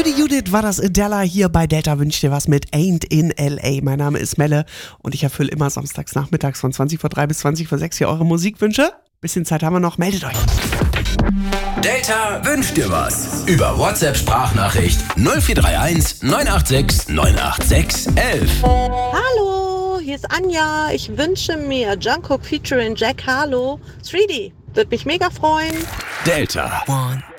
Für die Judith war das Adela hier bei Delta wünscht dir was mit Ain't in L.A. Mein Name ist Melle und ich erfülle immer samstags nachmittags von 20:03 bis 20:06 hier eure Musikwünsche. Bisschen Zeit haben wir noch, meldet euch. Delta wünscht dir was. Über WhatsApp-Sprachnachricht 0431 986 986 11. Hallo, hier ist Anja. Ich wünsche mir Jungkook featuring Jack Harlow 3D. Würde mich mega freuen. Delta. 1,